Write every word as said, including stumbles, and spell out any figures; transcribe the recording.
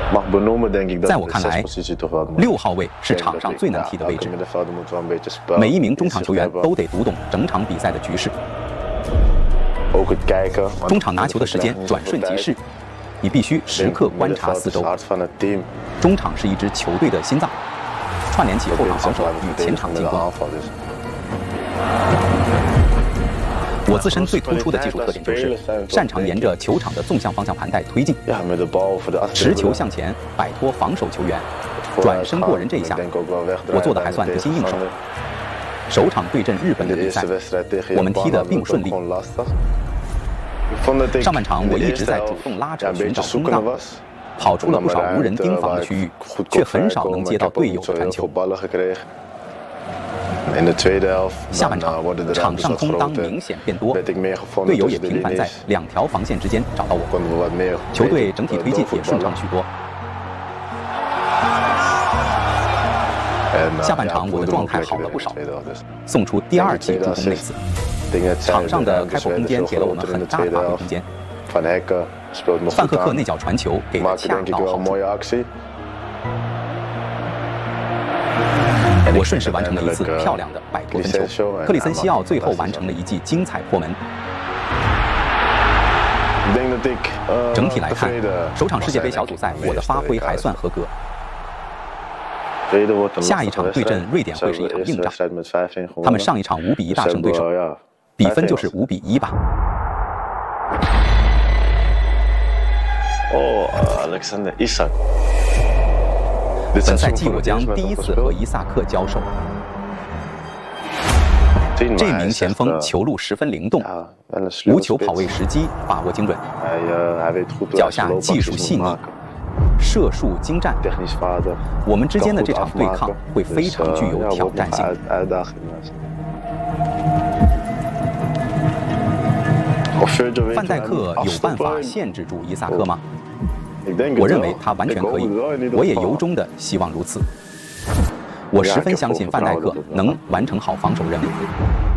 在我看来，六号位是场上最难踢的位置。每一名中场球员都得读懂整场比赛的局势。中场拿球的时间转瞬即逝，你必须时刻观察四周。中场是一支球队的心脏，串联起后场防守与前场进攻。我自身最突出的技术特点就是擅长沿着球场的纵向方向盘带推进，持球向前，摆脱防守球员，转身过人。这一下我做的还算得心应手。首场对阵日本的比赛，我们踢得并不顺利。上半场我一直在主动拉扯寻找空档，跑出了不少无人盯防的区域，却很少能接到队友的传球。下半场，场上空当明显变多，队友也频繁在两条防线之间找到我，球队整体推进也顺畅许多。下半场我的状态好了不少，送出第二记助攻类似。场上的开阔空间给了我们很大的发挥空间。范赫克那脚传球给的恰到好处。我顺势完成了一次漂亮的摆脱分球，克里森西奥最后完成了一记精彩破门。整体来看，首场世界杯小组赛我的发挥还算合格。下一场对阵瑞典会是一场硬仗，他们上一场五比一大胜对手，比分就是五比一吧。 哦 ，Alexander Isak。 本赛季我将第一次和伊萨克交手。这名前锋球路十分灵动，无球跑位时机把握精准，脚下技术细腻，射术精湛。我们之间的这场对抗会非常具有挑战性。范戴克有办法限制住伊萨克吗？我认为他完全可以，我也由衷的希望如此。我十分相信范戴克能完成好防守任务。